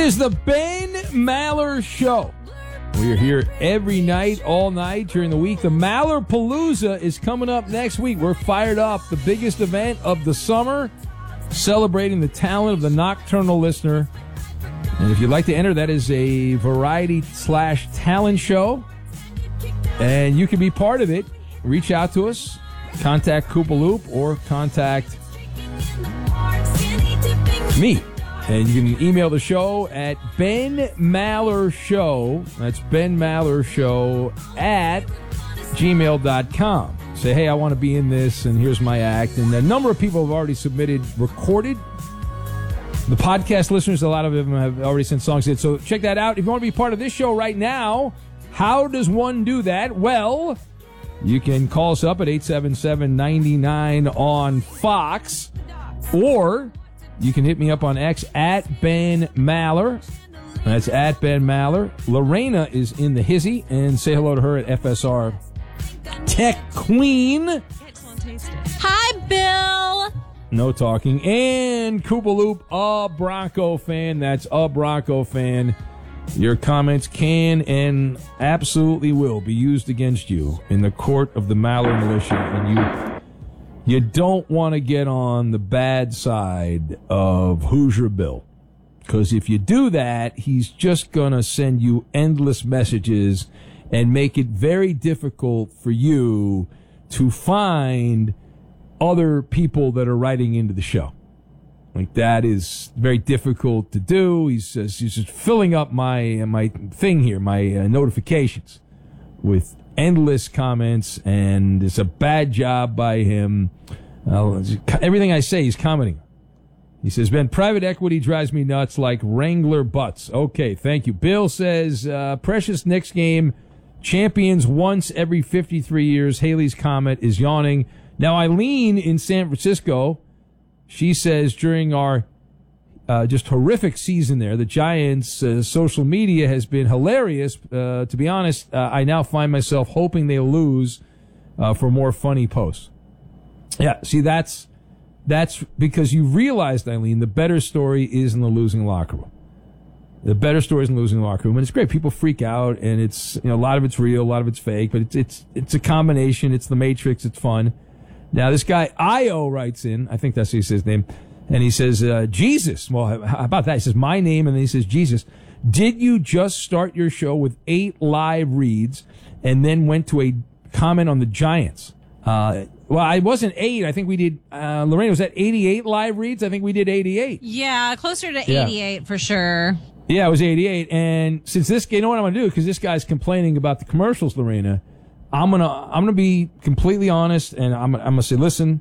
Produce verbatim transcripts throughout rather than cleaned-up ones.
is the Ben Maller Show. We are here every night, all night during the week. The Maller Palooza is coming up next week. We're fired up. The biggest event of the summer, celebrating the talent of the Nocturnal Listener. And if you'd like to enter, that is a variety slash talent show. And you can be part of it. Reach out to us. Contact Koopa Loop or contact me. And you can email the show at Ben Maller Show. That's Ben Maller Show at gmail dot com. Say, hey, I want to be in this, and here's my act. And a number of people have already submitted recorded. The podcast listeners, a lot of them have already sent songs in. So check that out. If you want to be part of this show right now, how does one do that? Well, you can call us up at eight seven seven, nine nine on Fox, or you can hit me up on X at Ben Maller. That's at Ben Maller. Lorena is in the hizzy, and say hello to her at F S R Tech Queen. Hi, Bill. No talking. And Koopa Loop, a Bronco fan. That's a Bronco fan. Your comments can and absolutely will be used against you in the court of the Maller Militia, and you you don't want to get on the bad side of Hoosier Bill, because if you do that, he's just going to send you endless messages and make it very difficult for you to find other people that are writing into the show. Like, that is very difficult to do. He's, uh, he's just filling up my uh, my thing here, my uh, notifications, with endless comments, and it's a bad job by him. Uh, everything I say, he's commenting. He says, Ben, private equity drives me nuts like Wrangler butts. Okay, thank you. Bill says, uh, precious Knicks game, champions once every fifty-three years. Haley's Comet is yawning. Now, Eileen in San Francisco, she says during our uh, just horrific season there, the Giants' uh, social media has been hilarious. Uh, to be honest, uh, I now find myself hoping they lose uh, for more funny posts. Yeah, see, that's that's because you realized, Eileen, the better story is in the losing locker room. The better story is in the losing locker room, and it's great. People freak out, and it's, you know, a lot of it's real, a lot of it's fake, but it's it's it's a combination. It's the Matrix. It's fun. Now, this guy, Io, writes in, I think that's his name, and he says, uh, Jesus. Well, how about that? He says, my name, and then he says, Jesus. Did you just start your show with eight live reads and then went to a comment on the Giants? Uh, well, I wasn't eight. I think we did, uh, Lorena, was that eighty-eight live reads? I think we did eighty-eight. Yeah, closer to eighty-eight yeah. for sure. Yeah, it was eighty-eight. And since this, you know what I'm going to do? Because this guy's complaining about the commercials, Lorena. I'm gonna I'm gonna be completely honest, and I'm I'm gonna say, listen,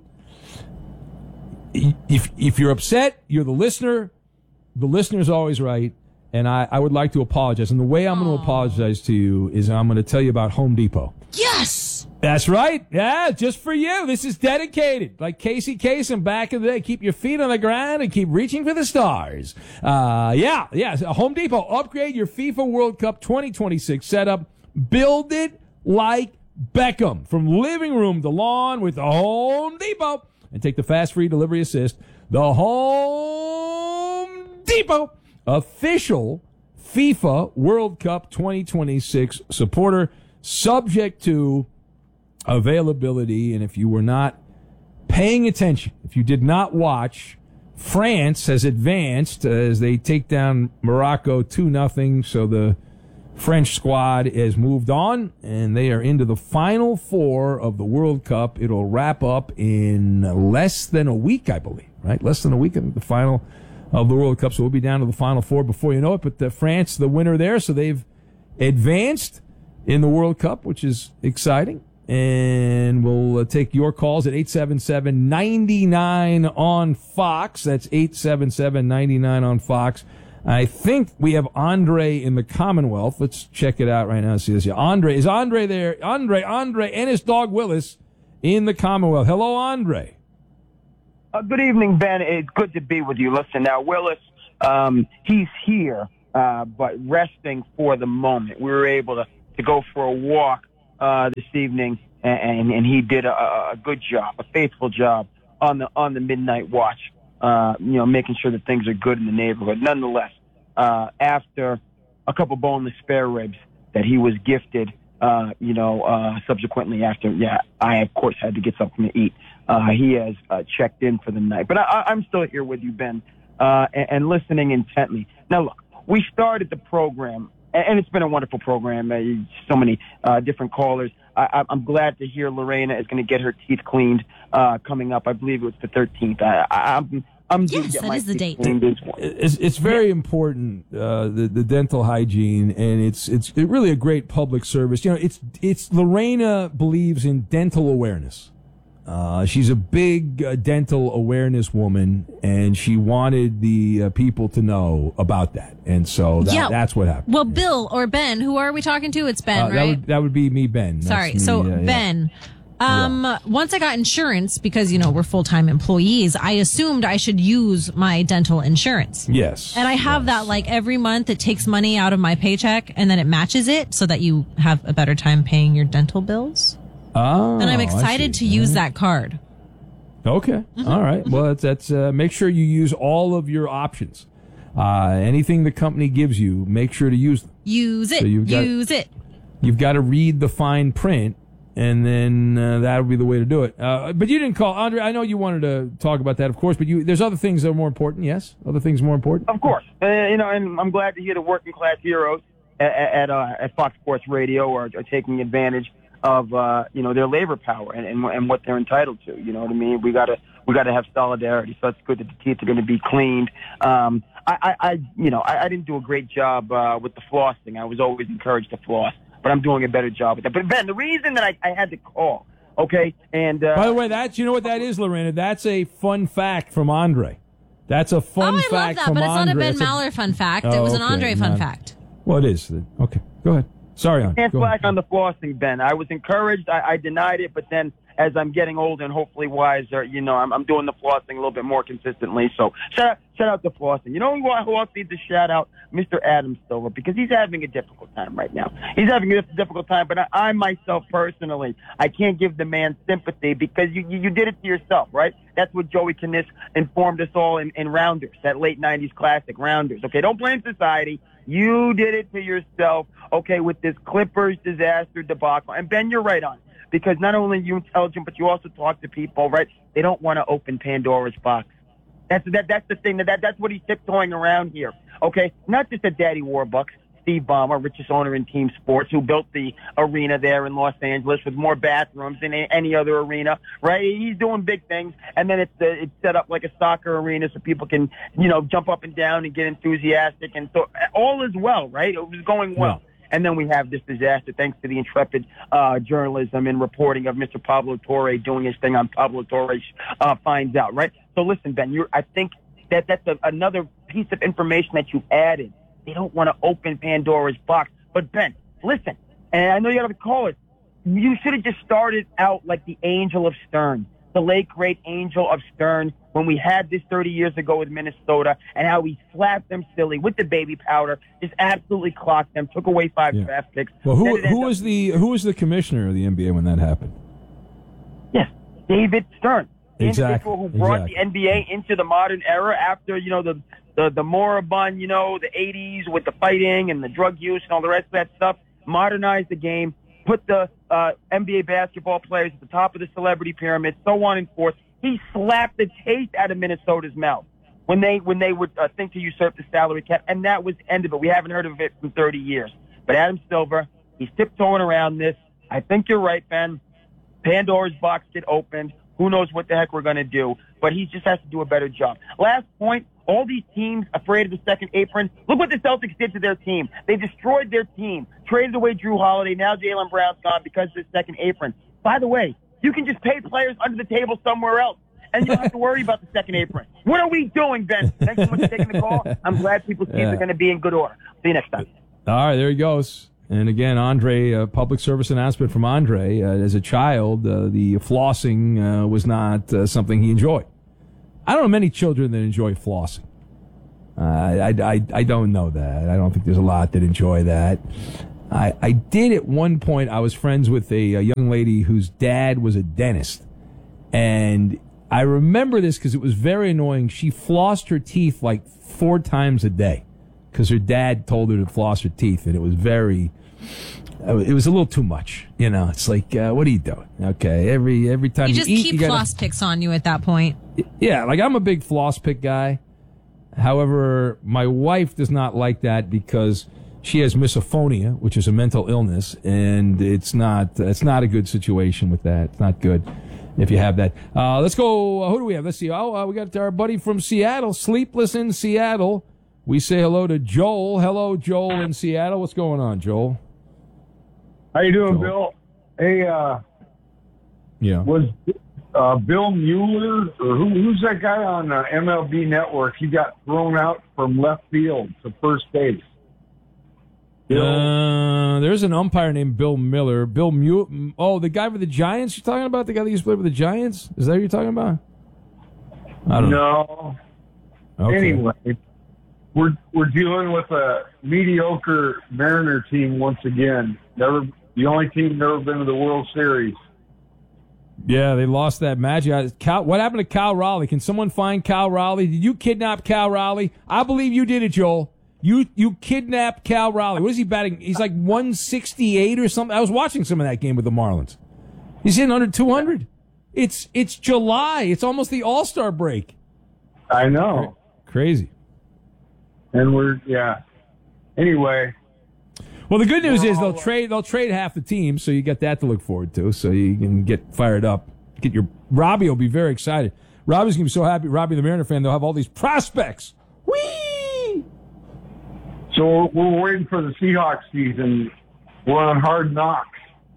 if if you're upset, you're the listener. The listener's always right, and I, I would like to apologize. And the way I'm going to apologize to you is I'm going to tell you about Home Depot. Yes, that's right. Yeah, just for you. This is dedicated, like Casey Kasem back in the day. Keep your feet on the ground and keep reaching for the stars. Uh, yeah, yeah. Home Depot, upgrade your FIFA World Cup twenty twenty-six setup. Build it like Beckham, from living room to lawn with the Home Depot, and take the fast free delivery assist. The Home Depot, official FIFA World Cup twenty twenty-six supporter, subject to availability. And if you were not paying attention, if you did not watch, France has advanced as they take down Morocco two nothing. So the French squad has moved on, and they are into the final four of the World Cup. It'll wrap up in less than a week, I believe, right? Less than a week of the final of the World Cup. So we'll be down to the final four before you know it. But the France, the winner there, so they've advanced in the World Cup, which is exciting. And we'll uh, take your calls at eight seven seven, nine nine on Fox. That's eight seven seven, nine nine on Fox. I think we have Andre in the Commonwealth. Let's check it out right now and see this. Yeah, Andre. Is Andre there? Andre, Andre, and his dog Willis in the Commonwealth. Hello, Andre. Uh, good evening, Ben. It's good to be with you. Listen, now, Willis, um, he's here, uh, but resting for the moment. We were able to, to go for a walk uh, this evening, and, and he did a, a good job, a faithful job on the on the midnight watch. Uh, you know, making sure that things are good in the neighborhood. Nonetheless, uh, after a couple boneless spare ribs that he was gifted, uh, you know, uh, subsequently after, yeah, I, of course, had to get something to eat. Uh, he has uh, checked in for the night. But I, I'm still here with you, Ben, uh, and, and listening intently. Now, look, we started the program, and it's been a wonderful program. Uh, so many uh, different callers. I, I'm glad to hear Lorena is going to get her teeth cleaned uh, coming up. I believe it was the thirteenth. I, I, I'm I'm due to Yes, get that my is the teeth date. cleaned as well. It's, it's very important, uh, the, the dental hygiene, and it's it's really a great public service. You know, it's it's Lorena believes in dental awareness. Uh, she's a big uh, dental awareness woman, and she wanted the uh, people to know about that. And so that, Yeah. that's what happened. Well, Bill or Ben, who are we talking to? It's Ben, Uh, right? that would that would be me, Ben. That's Sorry. me, So, uh, yeah. Ben, um, once I got insurance, because, you know, we're full-time employees, I assumed I should use my dental insurance. Yes. And I have yes. that, like, every month it takes money out of my paycheck and then it matches it so that you have a better time paying your dental bills. Oh, And I'm I excited see. to use that card. Okay. All right. Well, that's, that's uh, make sure you use all of your options. Uh, anything the company gives you, make sure to use them. Use it. So you've got- use it. You've got to read the fine print, and then uh, that would be the way to do it. Uh, but you didn't call, Andre. I know you wanted to talk about that, of course. But you, there's other things that are more important. Yes, other things more important. Of course, uh, you know, and I'm glad to hear the working class heroes at at, uh, at Fox Sports Radio are, are taking advantage of uh, you know, their labor power and, and and what they're entitled to. You know what I mean? We gotta we gotta have solidarity. So it's good that the teeth are going to be cleaned. Um, I, I, I you know I, I didn't do a great job uh, with the flossing. I was always encouraged to floss, but I'm doing a better job with that. But Ben, the reason that I, I had to call, okay, and uh, By the way, that's you know what that is, Lorena. That's a fun fact from Andre. That's a fun Oh, I fact love that, from but it's not a Andre. Ben It's a- Maller fun fact. Oh, it was an okay, Andre fun not- fact. Well, it is. Okay, go ahead. Sorry, Andre. Can't Go ahead. slack on the flossing, Ben. I was encouraged. I, I denied it, but then as I'm getting older and hopefully wiser, you know, I'm, I'm doing the flossing a little bit more consistently. So shout out, shout out to flossing. You know who, who else needs a shout out? Mister Adam Silver, because he's having a difficult time right now. He's having a difficult time, but I, I myself personally, I can't give the man sympathy because you, you, you did it to yourself, right? That's what Joey Kniss informed us all in, in Rounders, that late nineties classic Rounders. Okay, don't blame society. You did it to yourself, okay, with this Clippers disaster debacle. And Ben, you're right on, because not only are you intelligent, but you also talk to people, right? They don't want to open Pandora's box. That's that. That's the thing. That, that that's what he's tiptoeing around here. Okay, not just at Daddy Warbucks, Steve Ballmer, richest owner in team sports, who built the arena there in Los Angeles with more bathrooms than a- any other arena. Right? He's doing big things, and then it's uh, it's set up like a soccer arena so people can, you know, jump up and down and get enthusiastic, and so all is well. Right? It was going well. Yeah. And then we have this disaster thanks to the intrepid uh, journalism and reporting of Mister Pablo Torre doing his thing on Pablo Torre uh, Finds Out, right? So listen, Ben, you're, I think that that's a, another piece of information that you've added. They don't want to open Pandora's box. But Ben, listen, and I know you got to call it, you should have just started out like the Angel of Stern, the late, great Angel of Stern, when we had this thirty years ago with Minnesota, and how he slapped them silly with the baby powder, just absolutely clocked them, took away five Yeah. draft picks. Well, Then who it ends who up- was the who was the commissioner of the N B A when that happened? Yes, David Stern, the Exactly, individual who brought exactly. the N B A into the modern era after, you know, the, the, the moribund, you know, the eighties with the fighting and the drug use and all the rest of that stuff, modernized the game, put the uh, N B A basketball players at the top of the celebrity pyramid, so on and forth. He slapped the taste out of Minnesota's mouth when they when they would uh, think to usurp the salary cap, and that was the end of it. We haven't heard of it in thirty years. But Adam Silver, he's tiptoeing around this. I think you're right, Ben. Pandora's box get opened. Who knows what the heck we're going to do? But he just has to do a better job. Last point, all these teams afraid of the second apron. Look what the Celtics did to their team. They destroyed their team, traded away Drew Holiday. Now Jaylen Brown's gone because of the second apron. By the way, you can just pay players under the table somewhere else, and you don't have to worry about the second apron. What are we doing, Ben? Thanks so much for taking the call. I'm glad people's teams Yeah. are going to be in good order. See you next time. All right, there he goes. And again, Andre, a public service announcement from Andre. Uh, as a child, uh, the flossing uh, was not uh, something he enjoyed. I don't know many children that enjoy flossing. Uh, I, I, I don't know that. I don't think there's a lot that enjoy that. I, I did at one point, I was friends with a, a young lady whose dad was a dentist. And I remember this because it was very annoying. She flossed her teeth like four times a day because her dad told her to floss her teeth, and it was very, it was a little too much. You know, it's like, uh, what are you doing? Okay, every every time You you, just eat, keep you gotta, floss picks on you at that point. Yeah, like I'm a big floss pick guy. However, my wife does not like that because she has misophonia, which is a mental illness, and it's not it's not a good situation with that. It's not good if you have that. Uh, let's go. Uh, who do we have? Let's see. Oh, uh, we got our buddy from Seattle, Sleepless in Seattle. We say hello to Joel. Hello, Joel in Seattle. What's going on, Joel? How you doing, Joel. Bill? Hey, uh, yeah. was uh, Bill Mueller, or who, who's that guy on uh, M L B Network? He got thrown out from left field to first base. Bill, Uh, there's an umpire named Bill Miller. Bill Mu- Oh, the guy with the Giants you're talking about? The guy that used to play with the Giants? Is that what you're talking about? I don't know. no. Okay. Anyway, we're we're dealing with a mediocre Mariner team once again. Never the only team never been to the World Series. Yeah, they lost that magic. Cal, what happened to Cal Raleigh? Can someone find Cal Raleigh? Did you kidnap Cal Raleigh? I believe you did it, Joel. You you kidnapped Cal Raleigh. What is he batting? He's like one sixty-eight or something. I was watching some of that game with the Marlins. He's hitting under two hundred. It's it's July. It's almost the All-Star break. I know. Crazy. And we're yeah. Anyway. Well, the good news is they'll trade they'll trade half the team, so you got that to look forward to. So you can get fired up. Get your Robbie will be very excited. Robbie's gonna be so happy. Robbie, the Mariner fan, they'll have all these prospects. Whee! So we're waiting for the Seahawks season. We're on Hard Knocks.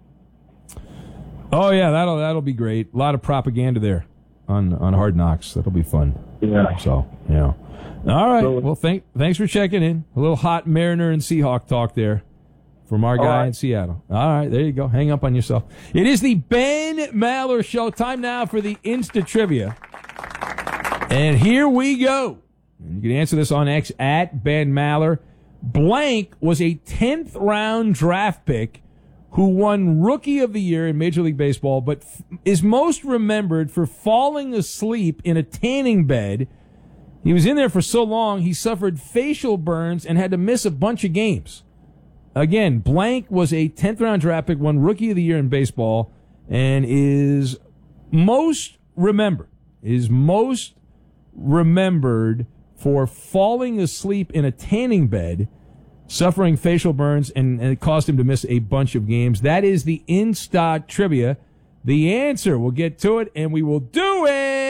Oh yeah, that'll that'll be great. A lot of propaganda there on on Hard Knocks. That'll be fun. Yeah. So yeah. All right. So, well, thank thanks for checking in. A little hot Mariner and Seahawk talk there from our guy right. in Seattle. All right, there you go. Hang up on yourself. It is the Ben Maller Show. Time now for the Insta Trivia. And here we go. You can answer this on X at Ben Maller. Blank was a tenth round draft pick who won Rookie of the Year in Major League Baseball, but f- is most remembered for falling asleep in a tanning bed. He was in there for so long, he suffered facial burns and had to miss a bunch of games. Again, Blank was a tenth round draft pick, won Rookie of the Year in baseball, and is most remembered, is most remembered for falling asleep in a tanning bed, suffering facial burns, and, and it caused him to miss a bunch of games. That is the Insta Trivia. The answer, we'll get to it, and we will do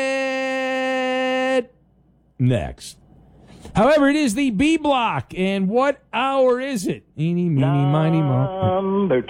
it next. However, it is the B block, and what hour is it? Eeny, meeny, miny, mo. Number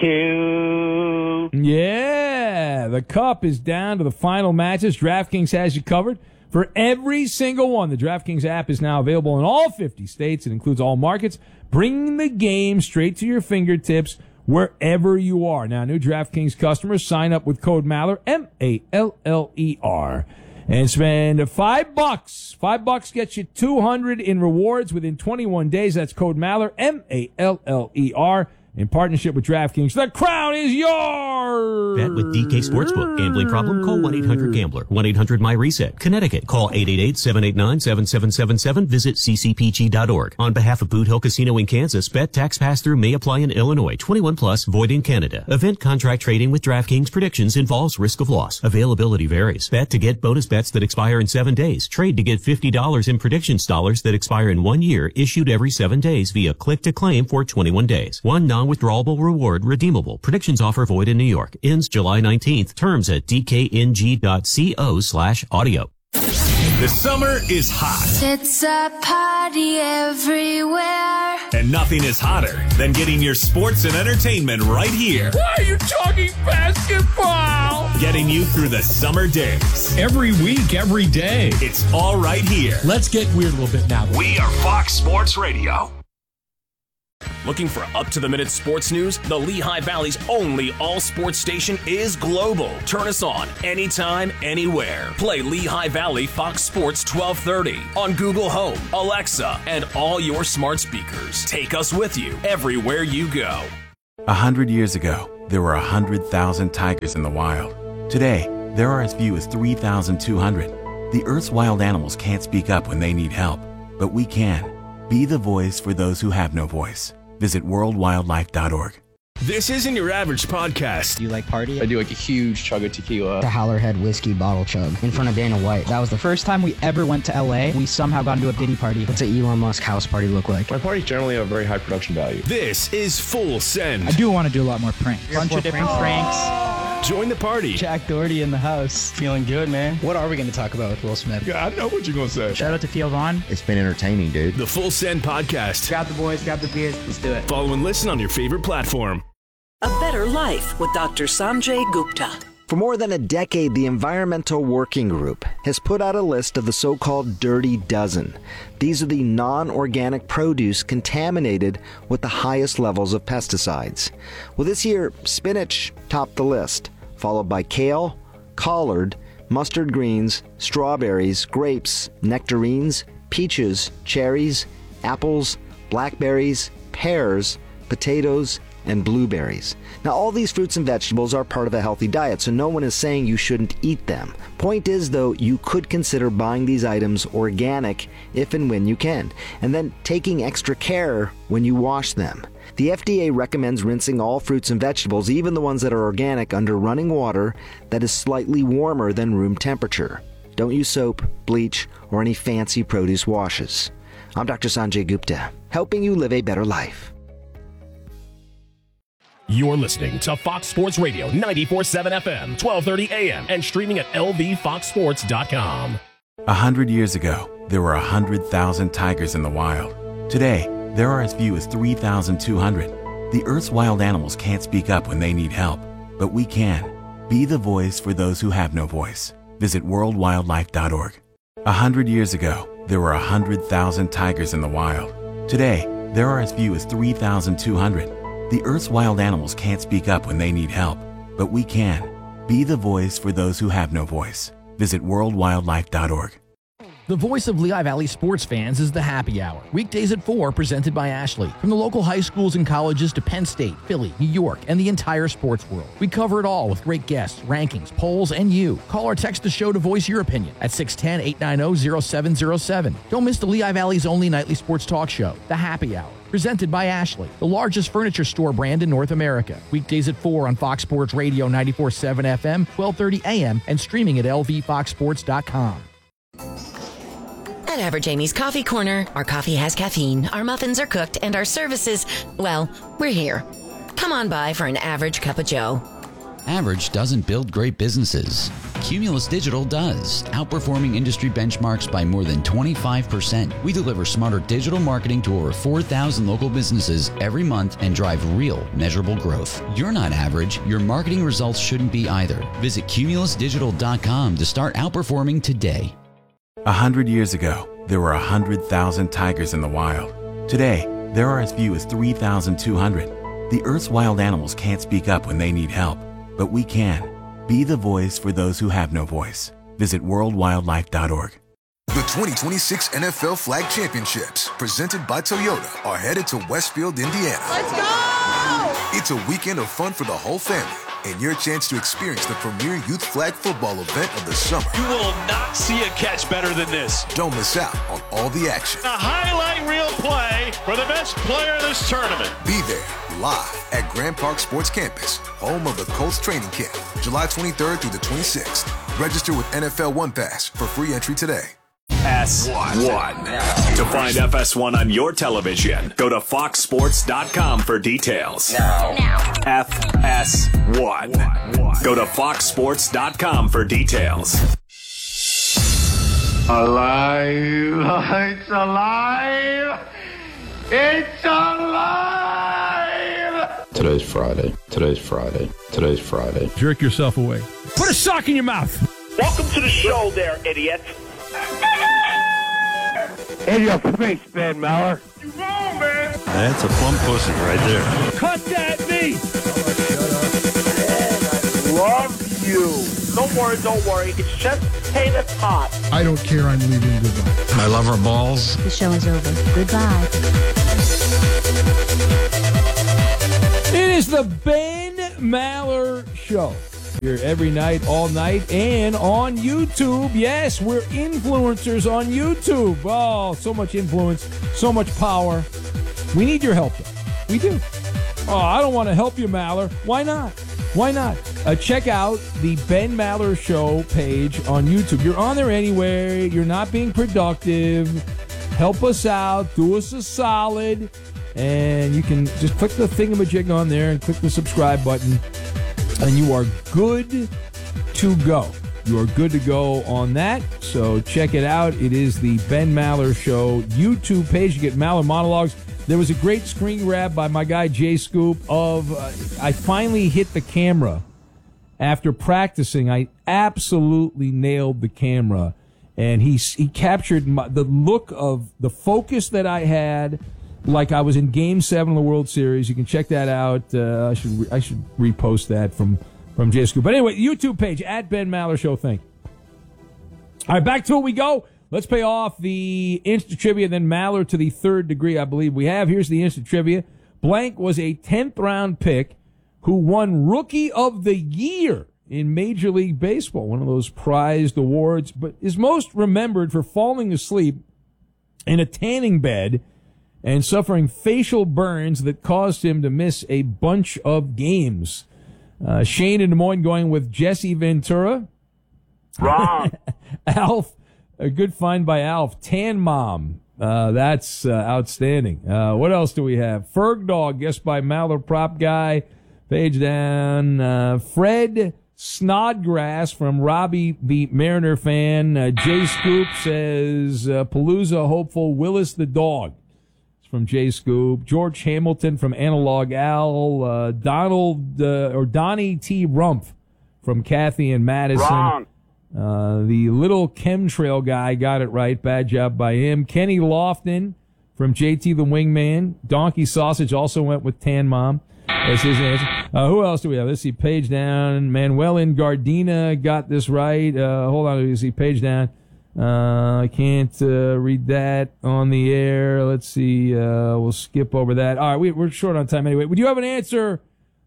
two. Yeah, the cup is down to the final matches. DraftKings has you covered for every single one. The DraftKings app is now available in all fifty states. It includes all markets, bringing the game straight to your fingertips wherever you are. Now, new DraftKings customers sign up with code Maller, M A L L E R, and spend five bucks. Five bucks gets you two hundred in rewards within twenty-one days. That's code Maller, M A L L E R. In partnership with DraftKings, the crown is yours. Bet with D K Sportsbook. Gambling problem? Call one eight hundred gambler. one eight hundred my reset. Connecticut. Call eight eight eight, seven eight nine, seven seven seven seven. Visit c c p g dot org. On behalf of Boot Hill Casino in Kansas, bet tax pass-through may apply in Illinois. twenty-one plus, void in Canada. Event contract trading with DraftKings predictions involves risk of loss. Availability varies. Bet to get bonus bets that expire in seven days. Trade to get fifty dollars in predictions dollars that expire in one year, issued every seven days via click to claim for twenty-one days. One non-withdrawable reward redeemable. Predictions offer void in New York. Ends July nineteenth. Terms at d k n g dot co slash audio. The summer is hot. It's a party everywhere. And nothing is hotter than getting your sports and entertainment right here. Why are you talking basketball? Getting you through the summer days. Every week, every day. It's all right here. Let's get weird a little bit now. We are Fox Sports Radio. Looking for up-to-the-minute sports news? The Lehigh Valley's only all-sports station is global. Turn us on anytime, anywhere. Play Lehigh Valley Fox Sports twelve thirty on Google Home, Alexa, and all your smart speakers. Take us with you everywhere you go. A hundred years ago, there were a hundred thousand tigers in the wild. Today, there are as few as three thousand two hundred. The Earth's wild animals can't speak up when they need help, but we can. Be the voice for those who have no voice. Visit world wildlife dot org. This isn't your average podcast. Do you like party? I do like a huge chug of tequila. The Howlerhead whiskey bottle chug in front of Dana White. That was the first time we ever went to L A. We somehow got into a Diddy party. What's an Elon Musk house party look like? My parties generally have very high production value. This is Full Send. I do want to do a lot more pranks. A bunch of different pranks. Join the party. Jack Doherty in the house. Feeling good, man. What are we going to talk about with Will Smith? Yeah, I know what you're going to say. Shout out to Theo Vaughn. It's been entertaining, dude. The Full Send Podcast. Grab the boys, grab the beers. Let's do it. Follow and listen on your favorite platform. A Better Life with Doctor Sanjay Gupta. For more than a decade, the Environmental Working Group has put out a list of the so-called Dirty Dozen. These are the non-organic produce contaminated with the highest levels of pesticides. Well, this year, spinach topped the list, followed by kale, collard, mustard greens, strawberries, grapes, nectarines, peaches, cherries, apples, blackberries, pears, potatoes, and blueberries. Now, all these fruits and vegetables are part of a healthy diet, so no one is saying you shouldn't eat them. Point is, though, you could consider buying these items organic if and when you can, and then taking extra care when you wash them. The F D A recommends rinsing all fruits and vegetables, even the ones that are organic, under running water that is slightly warmer than room temperature. Don't use soap, bleach, or any fancy produce washes. I'm Doctor Sanjay Gupta, helping you live a better life. You're listening to Fox Sports Radio ninety-four point seven F M, twelve thirty A M, and streaming at L V fox sports dot com. A hundred years ago, there were a hundred thousand tigers in the wild. Today, there are as few as three thousand two hundred. The Earth's wild animals can't speak up when they need help, but we can. Be the voice for those who have no voice. Visit world wildlife dot org. A hundred years ago, there were a hundred thousand tigers in the wild. Today, there are as few as three thousand two hundred. The Earth's wild animals can't speak up when they need help, but we can. Be the voice for those who have no voice. Visit world wildlife dot org. The voice of Lehigh Valley sports fans is the Happy Hour. Weekdays at four, presented by Ashley. From the local high schools and colleges to Penn State, Philly, New York, and the entire sports world. We cover it all with great guests, rankings, polls, and you. Call or text the show to voice your opinion at six one zero, eight nine zero, zero seven zero seven. Don't miss the Lehigh Valley's only nightly sports talk show, The Happy Hour. Presented by Ashley, the largest furniture store brand in North America. Weekdays at four on Fox Sports Radio ninety-four point seven F M, twelve thirty A M, and streaming at L V fox sports dot com. At Average Amy's Coffee Corner, our coffee has caffeine, our muffins are cooked, and our services, well, we're here. Come on by for an average cup of joe. Average doesn't build great businesses. Cumulus Digital does, outperforming industry benchmarks by more than twenty-five percent. We deliver smarter digital marketing to over four thousand local businesses every month and drive real, measurable growth. You're not average. Your marketing results shouldn't be either. Visit cumulus digital dot com to start outperforming today. A hundred years ago, there were a hundred thousand tigers in the wild. Today, there are as few as three thousand two hundred. The Earth's wild animals can't speak up when they need help, but we can. Be the voice for those who have no voice. Visit world wildlife dot org. The twenty twenty-six N F L Flag Championships, presented by Toyota, are headed to Westfield, Indiana. Let's go! It's a weekend of fun for the whole family, and your chance to experience the premier youth flag football event of the summer. You will not see a catch better than this. Don't miss out on all the action. A highlight reel play for the best player in this tournament. Be there live at Grand Park Sports Campus, home of the Colts training camp, July twenty-third through the twenty-sixth. Register with N F L One Pass for free entry today. S one. To find F S one on your television, go to fox sports dot com for details. Now. F S one. Go to fox sports dot com for details. Alive! It's alive! It's alive! Today's Friday. Today's Friday. Today's Friday. Jerk yourself away. Put a sock in your mouth. Welcome to the show there, idiot. In your face, Ben Maller. You wrong, man. That's a plump pussy right there. Cut that meat. I love you. Don't worry, don't worry. It's just potato tot. I don't care. I'm leaving. Goodbye. I love her balls. The show is over. Goodbye. It is the Ben Maller Show. Here every night, all night, and on YouTube. Yes, we're influencers on YouTube. Oh, so much influence, so much power. We need your help, though. We do. Oh, I don't want to help you, Maller. Why not? Why not? Uh, check out the Ben Maller Show page on YouTube. You're on there anyway. You're not being productive. Help us out. Do us a solid. And you can just click the thingamajig on there and click the subscribe button. And you are good to go. You are good to go on that. So check it out. It is the Ben Maller Show YouTube page. You get Maller monologues. There was a great screen grab by my guy Jay Scoop of uh, I finally hit the camera after practicing. I absolutely nailed the camera, and he he captured my, the look of the focus that I had, like I was in Game Seven of the World Series. You can check that out. Uh, I should re- I should repost that from from Jay Scoop. But anyway, YouTube page at Ben Maller Show. Thank. All right, back to it we go. Let's pay off the instant trivia, then Maller to the third degree, I believe we have. Here's the instant trivia. Blank was a tenth round pick who won Rookie of the Year in Major League Baseball, one of those prized awards, but is most remembered for falling asleep in a tanning bed and suffering facial burns that caused him to miss a bunch of games. Uh, Shane in Des Moines going with Jesse Ventura. Wrong. Alf. A good find by Alf. Tan Mom. Uh, that's uh, outstanding. Uh, what else do we have? Ferg Dog, guessed by Maller Prop Guy. Page down. Uh, Fred Snodgrass from Robbie, the Mariner fan. Uh, Jay Scoop says uh, Palooza hopeful Willis the Dog. It's from Jay Scoop. George Hamilton from Analog Al. Uh, Donald uh, or Donnie T. Rumpf from Kathy and Madison. Wrong. Uh, the little chemtrail guy got it right. Bad job by him. Kenny Lofton from J T the Wingman. Donkey Sausage also went with Tan Mom. That's his answer. Uh, who else do we have? Let's see. Page down. Manuel in Gardena got this right. Uh, hold on. Let's see. Page down. Uh, I can't uh, read that on the air. Let's see. Uh, we'll skip over that. All right. We, we're short on time anyway. Would you have an answer,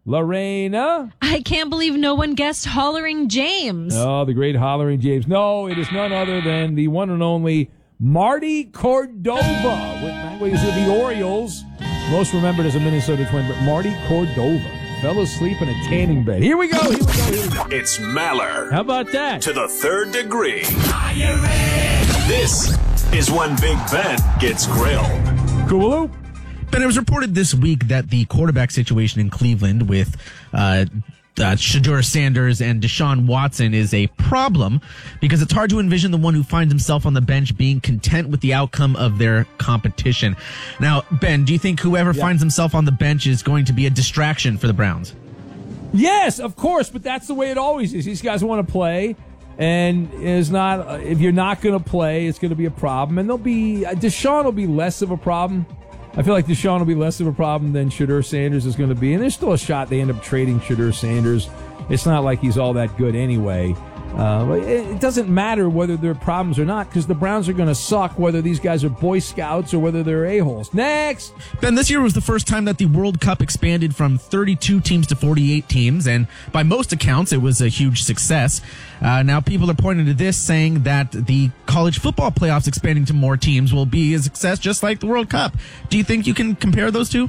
Lorena? I can't believe no one guessed Hollering James. Oh, the great Hollering James. No, it is none other than the one and only Marty Cordova. With, with the Orioles, most remembered as a Minnesota Twin, but Marty Cordova fell asleep in a tanning bed. Here we go. Here we go. Here we go. It's Maller. How about that? To the third degree. Are you ready? This is when Big Ben gets grilled. Cooloo. Ben, it was reported this week that the quarterback situation in Cleveland with uh, uh, Shedeur Sanders and Deshaun Watson is a problem because it's hard to envision the one who finds himself on the bench being content with the outcome of their competition. Now, Ben, do you think whoever yeah. finds himself on the bench is going to be a distraction for the Browns? Yes, of course, but that's the way it always is. These guys want to play, and is not. If you're not going to play, it's going to be a problem, and they'll be Deshaun will be less of a problem. I feel like Deshaun will be less of a problem than Shedeur Sanders is going to be. And there's still a shot they end up trading Shedeur Sanders. It's not like he's all that good anyway. Uh, but it doesn't matter whether there are problems or not because the Browns are going to suck whether these guys are Boy Scouts or whether they're a-holes. Next! Ben, this year was the first time that the World Cup expanded from thirty-two teams to forty-eight teams, and by most accounts, it was a huge success. Uh, now, people are pointing to this, saying that the college football playoffs expanding to more teams will be a success just like the World Cup. Do you think you can compare those two?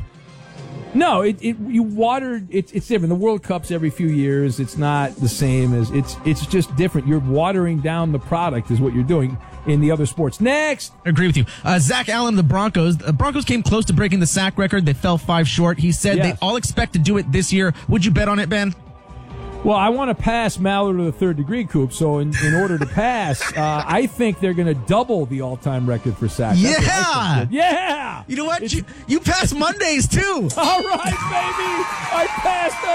No, it, it you watered. It's it's different. The World Cup's every few years. It's not the same as it's. It's just different. You're watering down the product, is what you're doing in the other sports. Next, I agree with you. Uh, Zach Allen, the Broncos. The Broncos came close to breaking the sack record. They fell five short. He said yes. They all expect to do it this year. Would you bet on it, Ben? Well, I want to pass Maller to the third degree, Coop. So in, in order to pass, uh, I think they're going to double the all-time record for sacks. Yeah! Yeah! You know what? You, you pass Mondays, too. All right, baby! I passed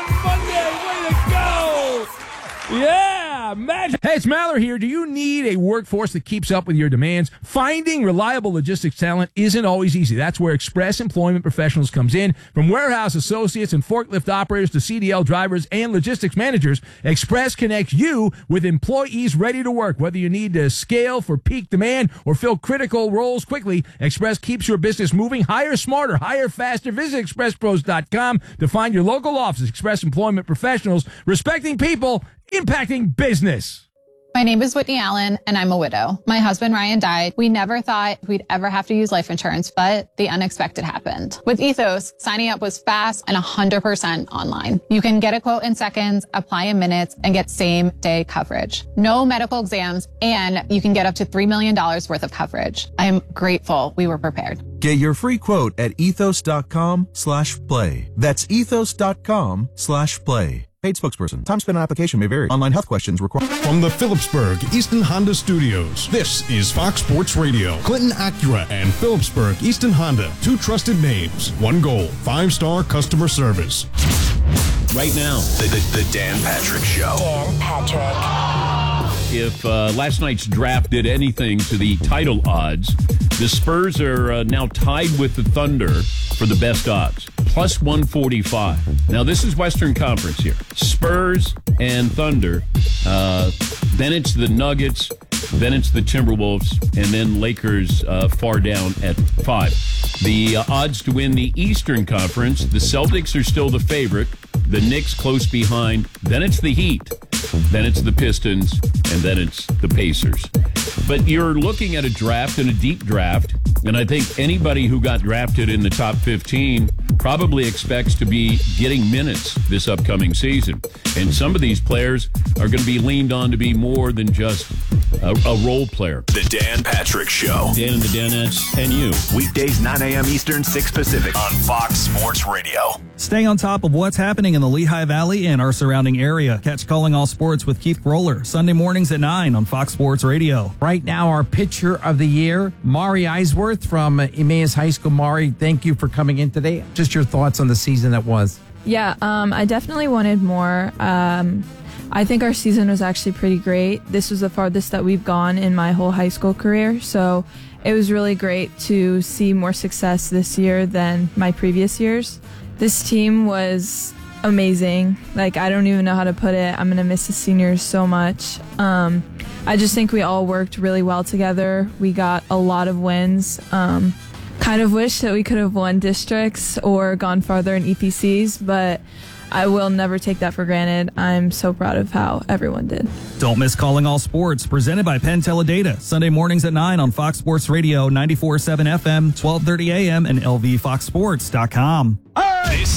on Monday. Way to go! Yeah, magic. Hey, it's Maller here. Do you need a workforce that keeps up with your demands? Finding reliable logistics talent isn't always easy. That's where Express Employment Professionals comes in. From warehouse associates and forklift operators to C D L drivers and logistics managers, Express connects you with employees ready to work. Whether you need to scale for peak demand or fill critical roles quickly, Express keeps your business moving. Hire smarter, hire faster. Visit express pros dot com to find your local office. Express Employment Professionals, respecting people impacting business. My name is Whitney Allen, and I'm a widow. My husband, Ryan, died. We never thought we'd ever have to use life insurance, but the unexpected happened. With Ethos, signing up was fast and one hundred percent online. You can get a quote in seconds, apply in minutes, and get same-day coverage. No medical exams, and you can get up to three million dollars worth of coverage. I am grateful we were prepared. Get your free quote at ethos.com slash play. That's ethos.com slash play. Paid spokesperson. Time spent on application may vary. Online health questions require. From the Phillipsburg Easton Honda Studios, this is Fox Sports Radio. Clinton Acura and Phillipsburg Easton Honda, two trusted names, one goal, five-star customer service. Right now, the, the, the Dan Patrick Show. Dan Patrick. If uh, last night's draft did anything to the title odds, the Spurs are uh, now tied with the Thunder for the best odds, plus one forty-five. Now, this is Western Conference here. Spurs and Thunder. Uh, then it's the Nuggets. Then it's the Timberwolves. And then Lakers uh, far down at five. The uh, odds to win the Eastern Conference, the Celtics are still the favorite. The Knicks close behind. Then it's the Heat. Then it's the Pistons. And then it's the Pacers. But you're looking at a draft and a deep draft, and I think anybody who got drafted in the top fifteen probably expects to be getting minutes this upcoming season. And some of these players are going to be leaned on to be more than just a, a role player. The Dan Patrick Show. Dan and the Danettes and you. Weekdays nine a.m. Eastern, six Pacific on Fox Sports Radio. Stay on top of what's happening in the Lehigh Valley and our surrounding area. Catch Calling All Sports with Keith Roller, Sunday mornings at nine on Fox Sports Radio. Right now, our pitcher of the year, Mari Eisworth from Emmaus High School. Mari, thank you for coming in today. Just your thoughts on the season that was. Yeah, um, I definitely wanted more. Um, I think our season was actually pretty great. This was the farthest that we've gone in my whole high school career, so it was really great to see more success this year than my previous years. This team was amazing. Like, I don't even know how to put it. I'm going to miss the seniors so much. Um, I just think we all worked really well together. We got a lot of wins. Um, kind of wish that we could have won districts or gone farther in E P Cs, but I will never take that for granted. I'm so proud of how everyone did. Don't miss Calling All Sports, presented by Penn Teledata, Sunday mornings at nine on Fox Sports Radio, ninety-four point seven F M, twelve thirty A M, and L V fox sports dot com. This